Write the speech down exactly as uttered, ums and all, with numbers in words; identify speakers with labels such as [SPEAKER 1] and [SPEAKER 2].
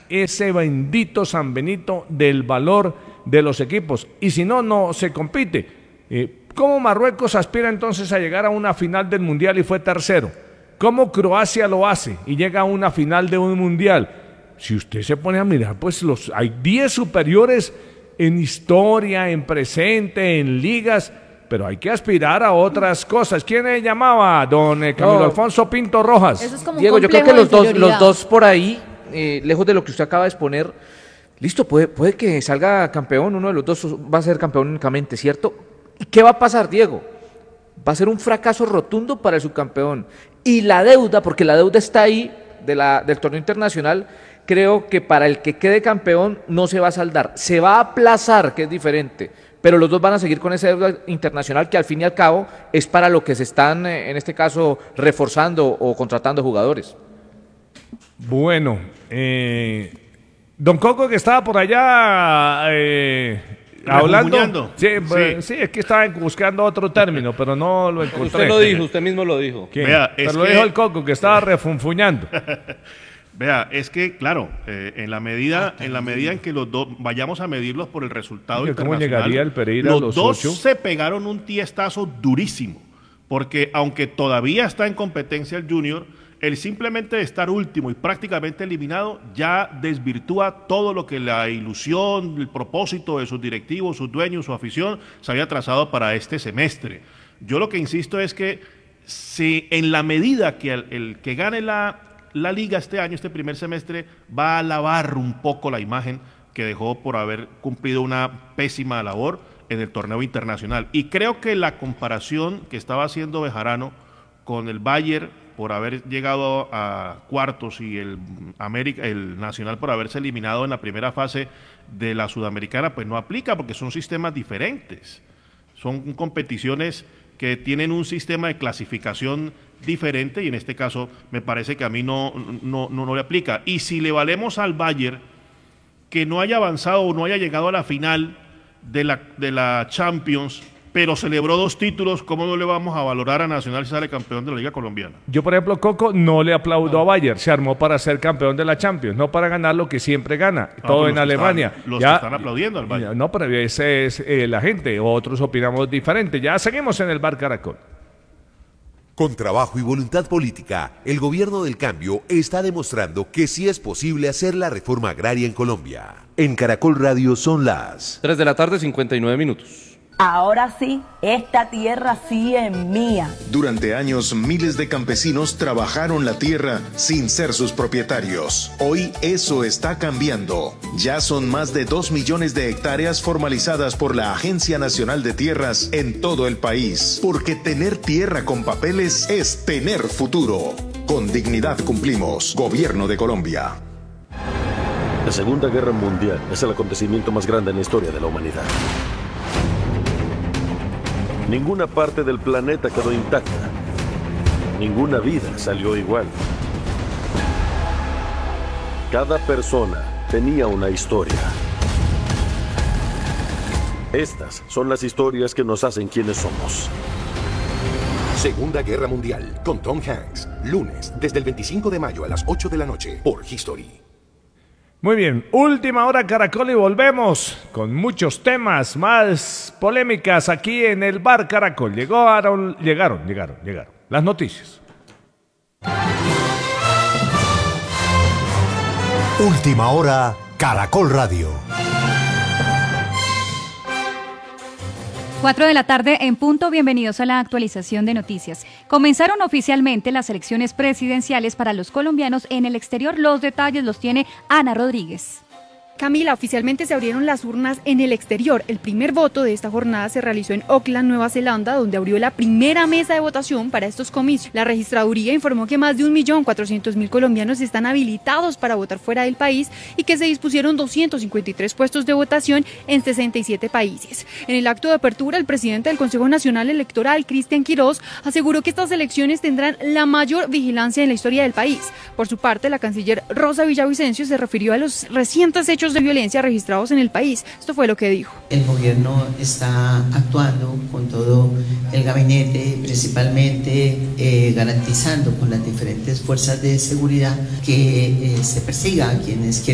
[SPEAKER 1] ese bendito San Benito del valor de los equipos. Y si no, no se compite. Eh, ¿Cómo Marruecos aspira entonces a llegar a una final del Mundial y fue tercero? ¿Cómo Croacia lo hace y llega a una final de un Mundial? Si usted se pone a mirar, pues los, hay diez superiores en historia, en presente, en ligas, pero hay que aspirar a otras cosas. ¿Quién le llamaba? Don eh, Camilo
[SPEAKER 2] No.
[SPEAKER 1] Alfonso Pinto Rojas.
[SPEAKER 3] Eso es como un
[SPEAKER 2] Diego, yo creo
[SPEAKER 3] complejo
[SPEAKER 2] que
[SPEAKER 3] de
[SPEAKER 2] los dos,
[SPEAKER 3] inferioridad.
[SPEAKER 2] los dos por ahí, eh, lejos de lo que usted acaba de exponer, listo, puede, puede que salga campeón, uno de los dos va a ser campeón únicamente, ¿cierto? ¿Y qué va a pasar, Diego? Va a ser un fracaso rotundo para el subcampeón. Y la deuda, porque la deuda está ahí de la, del torneo internacional, creo que para el que quede campeón no se va a saldar, se va a aplazar, que es diferente, pero los dos van a seguir con esa deuda internacional que al fin y al cabo es para lo que se están, eh, en este caso, reforzando o contratando jugadores.
[SPEAKER 1] Bueno, eh, don Coco que estaba por allá eh, hablando.
[SPEAKER 4] Refunfuñando.
[SPEAKER 1] Sí,
[SPEAKER 4] Sí.
[SPEAKER 1] pues, sí, es que estaba buscando otro término, pero no lo encontré.
[SPEAKER 5] Usted lo dijo, usted mismo lo dijo.
[SPEAKER 1] ¿Quién?
[SPEAKER 4] Vea,
[SPEAKER 1] pero
[SPEAKER 4] es
[SPEAKER 1] lo
[SPEAKER 4] que-
[SPEAKER 1] dijo el Coco que estaba refunfuñando.
[SPEAKER 4] Vea, es que, claro, eh, en la medida en la medida en que los dos vayamos a medirlos por el resultado
[SPEAKER 1] Oye, ¿cómo
[SPEAKER 4] internacional,
[SPEAKER 1] llegaría el Pereira a
[SPEAKER 4] los,
[SPEAKER 1] los
[SPEAKER 4] dos
[SPEAKER 1] ocho?
[SPEAKER 4] se pegaron un tiestazo durísimo, porque aunque todavía está en competencia el Junior, el simplemente estar último y prácticamente eliminado ya desvirtúa todo lo que la ilusión, el propósito de sus directivos, sus dueños, su afición se había trazado para este semestre. Yo lo que insisto es que si en la medida que el, el que gane la La liga este año, este primer semestre, va a lavar un poco la imagen que dejó por haber cumplido una pésima labor en el torneo internacional. Y creo que la comparación que estaba haciendo Bejarano con el Bayern por haber llegado a cuartos y el América, el Nacional por haberse eliminado en la primera fase de la Sudamericana, pues no aplica porque son sistemas diferentes. Son competiciones que tienen un sistema de clasificación diferente y en este caso me parece que a mí no, no, no, no le aplica. Y si le valemos al Bayern que no haya avanzado o no haya llegado a la final de la, de la Champions, pero celebró dos títulos, ¿cómo no le vamos a valorar a Nacional si sale campeón de la Liga Colombiana?
[SPEAKER 1] Yo, por ejemplo, Coco, no le aplaudo a Bayern. Se armó para ser campeón de la Champions, no para ganar lo que siempre gana.
[SPEAKER 4] Ah,
[SPEAKER 1] todo
[SPEAKER 4] pues
[SPEAKER 1] en
[SPEAKER 4] los que
[SPEAKER 1] Alemania.
[SPEAKER 4] están- los
[SPEAKER 1] Ya-
[SPEAKER 4] que están aplaudiendo al Bayern.
[SPEAKER 1] No, pero ese es eh, la gente. Otros opinamos diferente. Ya seguimos en el Bar Caracol.
[SPEAKER 6] Con trabajo y voluntad política, el gobierno del cambio está demostrando que sí es posible hacer la reforma agraria en Colombia. En Caracol Radio son las...
[SPEAKER 5] tres de la tarde, cincuenta y nueve minutos.
[SPEAKER 7] Ahora sí, esta tierra sí es mía.
[SPEAKER 8] Durante años, miles de campesinos trabajaron la tierra sin ser sus propietarios. Hoy eso está cambiando. Ya son más de dos millones de hectáreas formalizadas por la Agencia Nacional de Tierras en todo el país. Porque tener tierra con papeles es tener futuro. Con dignidad cumplimos. Gobierno de Colombia.
[SPEAKER 9] La Segunda Guerra Mundial es el acontecimiento más grande en la historia de la humanidad. Ninguna parte del planeta quedó intacta. Ninguna vida salió igual. Cada persona tenía una historia. Estas son las historias que nos hacen quienes somos.
[SPEAKER 6] Segunda Guerra Mundial con Tom Hanks. Lunes, desde el veinticinco de mayo a las ocho de la noche por History.
[SPEAKER 1] Muy bien, última hora Caracol y volvemos con muchos temas, más polémicas aquí en el Bar Caracol. Llegaron, llegaron, llegaron, llegaron las noticias.
[SPEAKER 10] Última hora, Caracol Radio.
[SPEAKER 11] cuatro de la tarde en punto, bienvenidos a la actualización de noticias. Comenzaron oficialmente las elecciones presidenciales para los colombianos en el exterior. Los detalles los tiene Ana Rodríguez.
[SPEAKER 12] Camila, oficialmente se abrieron las urnas en el exterior. El primer voto de esta jornada se realizó en Auckland, Nueva Zelanda, donde abrió la primera mesa de votación para estos comicios. La registraduría informó que más de un millón cuatrocientos mil colombianos están habilitados para votar fuera del país y que se dispusieron doscientos cincuenta y tres puestos de votación en sesenta y siete países. En el acto de apertura, el presidente del Consejo Nacional Electoral, Cristian Quirós, aseguró que estas elecciones tendrán la mayor vigilancia en la historia del país. Por su parte, la canciller Rosa Villavicencio se refirió a los recientes hechos de violencia registrados en el país. Esto fue lo que dijo.
[SPEAKER 13] El gobierno está actuando con todo el gabinete, principalmente eh, garantizando con las diferentes fuerzas de seguridad que eh, se persiga a quienes quieren